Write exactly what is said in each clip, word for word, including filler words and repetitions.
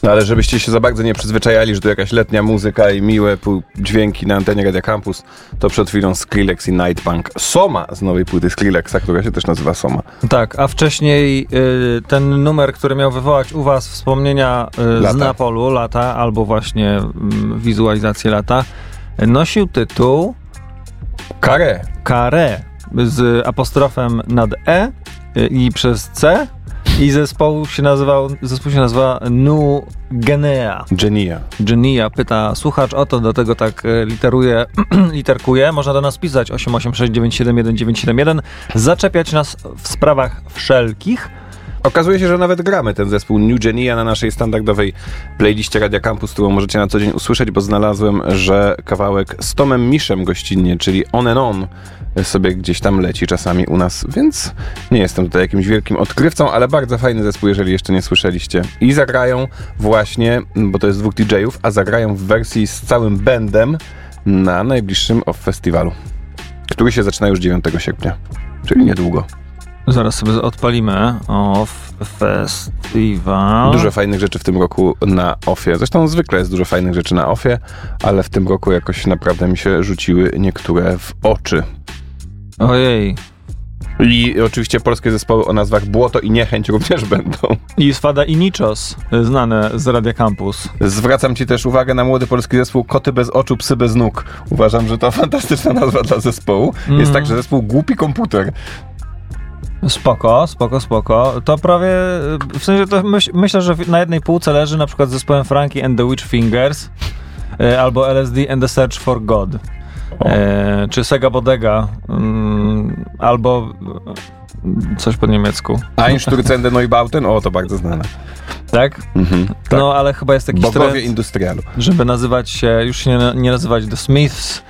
No ale żebyście się za bardzo nie przyzwyczajali, że to jakaś letnia muzyka i miłe dźwięki na antenie Radia Campus, to przed chwilą Skrillex i Nightpunk. Soma z nowej płyty Skrillexa, która się też nazywa Soma. Tak, a wcześniej y, ten numer, który miał wywołać u was wspomnienia y, z Neapolu, lata, albo właśnie y, wizualizację lata, nosił tytuł Carré. Carré z apostrofem nad E y, i przez C. I zespół się nazywał, zespół się nazywa Nu Genea. Genia. Genia, pyta słuchacz o to, dlatego tak literuje, literkuje. Można do nas pisać osiem osiem sześć dziewięć siedem jeden dziewięć siedem jeden, zaczepiać nas w sprawach wszelkich. Okazuje się, że nawet gramy ten zespół New Genia na naszej standardowej playliście Radia Campus, którą możecie na co dzień usłyszeć, bo znalazłem, że kawałek z Tomem Miszem gościnnie, czyli On and On, sobie gdzieś tam leci czasami u nas, więc nie jestem tutaj jakimś wielkim odkrywcą, ale bardzo fajny zespół, jeżeli jeszcze nie słyszeliście. I zagrają właśnie, bo to jest dwóch D J ów, a zagrają w wersji z całym bandem na najbliższym Off Festiwalu, który się zaczyna już dziewiątego sierpnia, czyli niedługo. Zaraz sobie odpalimy Off Festival. Dużo fajnych rzeczy w tym roku na Offie. Zresztą zwykle jest dużo fajnych rzeczy na Offie, ale w tym roku jakoś naprawdę mi się rzuciły niektóre w oczy. Ojej. I oczywiście polskie zespoły o nazwach Błoto i Niechęć również będą. I Swada i Niczos, znane z Radia Campus. Zwracam ci też uwagę na młody polski zespół Koty bez oczu, psy bez nóg. Uważam, że to fantastyczna nazwa dla zespołu. Mm. Jest także zespół Głupi Komputer. Spoko, spoko, spoko. To prawie, w sensie to myśl, myślę, że na jednej półce leży na przykład z zespołem Frankie and the Witch Fingers e, albo L S D and the Search for God. E, czy Sega Bodega mm, albo coś po niemiecku. Einstürzende Neubauten? O, to bardzo znane. Tak? Mhm, tak. No, ale chyba jest jakiś Bogowie trend, industrialu. żeby nazywać się, już się nie, nie nazywać The Smiths,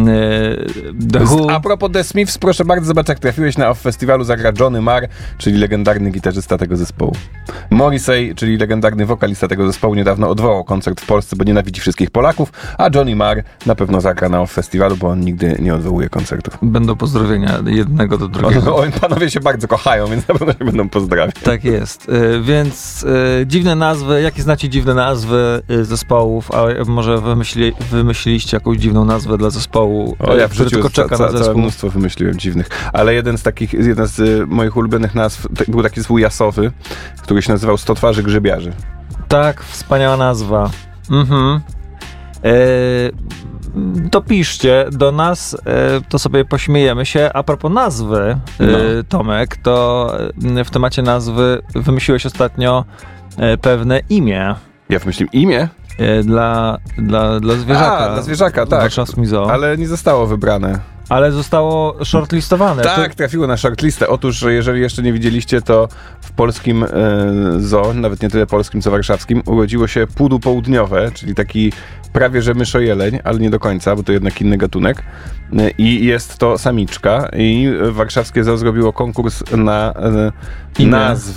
The Who. A propos The Smiths, proszę bardzo, zobacz, jak trafiłeś na Off Festiwalu, zagra Johnny Marr, czyli legendarny gitarzysta tego zespołu. Morrissey, czyli legendarny wokalista tego zespołu, niedawno odwołał koncert w Polsce, bo nienawidzi wszystkich Polaków, a Johnny Marr na pewno zagra na Off Festiwalu, bo on nigdy nie odwołuje koncertów. Będą pozdrowienia jednego do drugiego. O, o, panowie się bardzo kochają, więc na pewno się będą pozdrawiać. Tak jest. Y, więc y, dziwne nazwy, jakie znacie dziwne nazwy y, zespołów, a może wymyśli, wymyśliliście jakąś dziwną nazwę dla zespołu, O, ja w który tylko czeka ca, na zespół. Całe mnóstwo wymyśliłem dziwnych. Ale jeden z takich, jeden z y, moich ulubionych nazw to był taki zespół jasowy, który się nazywał Sto twarzy grzybiarzy. Tak, wspaniała nazwa. Mhm. E, to piszcie do nas, e, to sobie pośmiejemy się. A propos nazwy, e, no. Tomek, to w temacie nazwy wymyśliłeś ostatnio e, pewne imię. Ja wymyśliłem imię? Dla, dla, dla zwierzaka. A, dla zwierzaka, tak. Warszawskim Zoo. Ale nie zostało wybrane. Ale zostało shortlistowane. Tak, to... trafiło na shortlistę. Otóż, jeżeli jeszcze nie widzieliście, to w polskim e, zoo, nawet nie tyle polskim, co warszawskim, urodziło się pudu południowe, czyli taki prawie że myszojeleń, ale nie do końca, bo to jednak inny gatunek. E, I jest to samiczka. I warszawskie zoo zrobiło konkurs na e, nazw